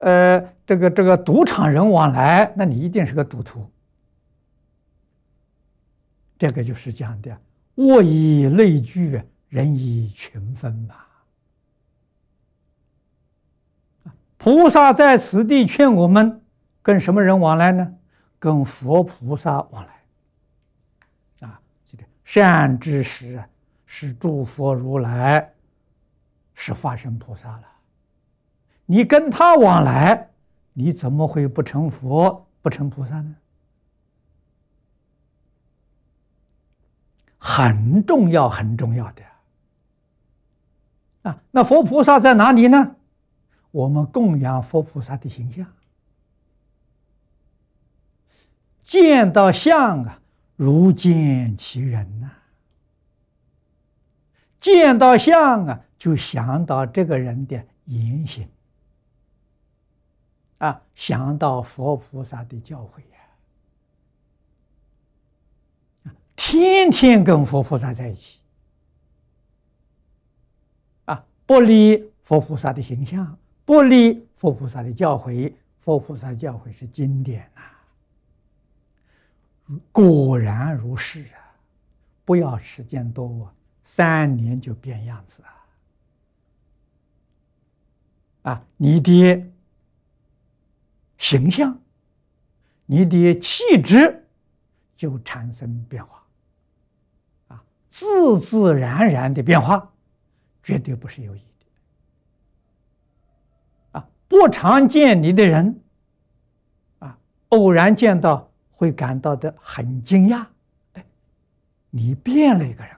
这个赌场人往来，那你一定是个赌徒。这个就是讲的物以类聚，人以群分嘛。菩萨在此地劝我们，跟什么人往来呢？跟佛菩萨往来。这个善知识是诸佛如来，是法身菩萨了。你跟他往来，你怎么会不成佛、不成菩萨呢？很重要，很重要的。那佛菩萨在哪里呢？我们供养佛菩萨的形象，见到相如见其人呐。见到相就想到这个人的言行，想到佛菩萨的教诲天天跟佛菩萨在一起，不离佛菩萨的形象，不离佛菩萨的教诲。佛菩萨教诲是经典果然如是不要时间多，3年就变样子你的形象，你的气质就产生变化自自然然的变化，绝对不是有意的不常见你的人偶然见到会感到的很惊讶，你变了一个人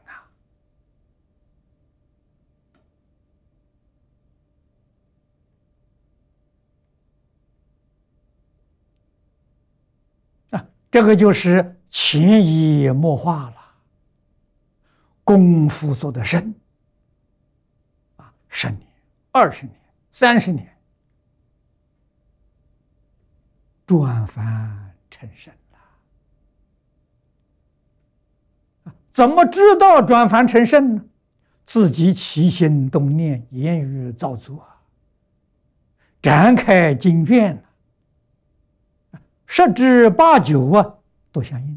这个就是潜移默化了，功夫做得深10年、20年、30年，转凡成圣了。怎么知道转凡成圣呢？自己起心动念，言语造作，展开经卷10之8、9都相应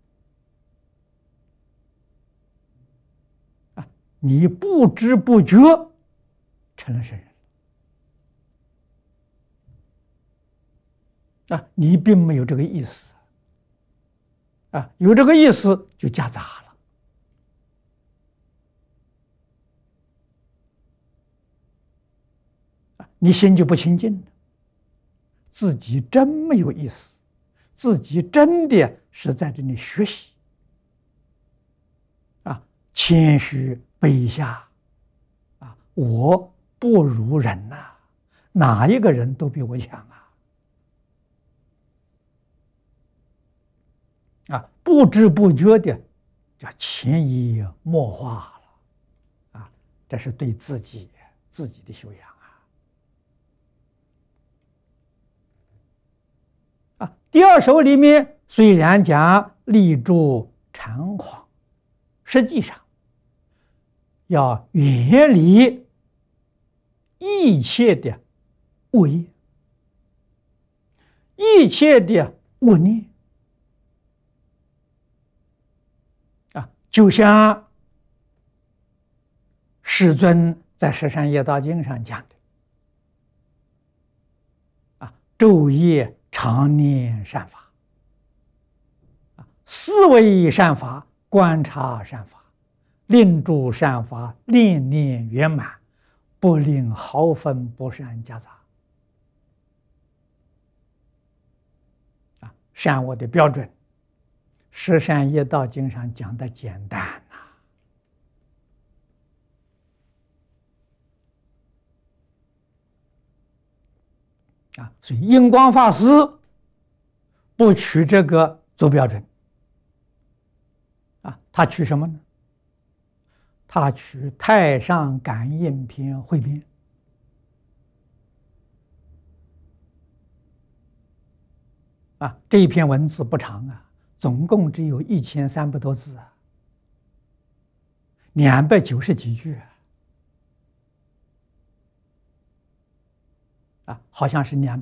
你不知不觉成了圣人你并没有这个意思有这个意思就夹杂了你心就不清净了，自己真没有意思，自己真的是在这里学习谦虚卑下我不如人哪一个人都比我强不知不觉的叫潜移默化了这是对自己的修养第2首里面虽然讲立住禅狂，实际上要远离一切的恶业，一切的恶念就像世尊在《十善业道经》上讲的昼夜常念善法思维善法，观察善法，令诸善法念念圆满，不令毫分不善夹杂善恶的标准，《十善业道经》上讲的简单所以印光法师不取这个做标准他取什么呢？他取《太上感应篇汇编这一篇文字不长总共只有1300多字290几句好像是2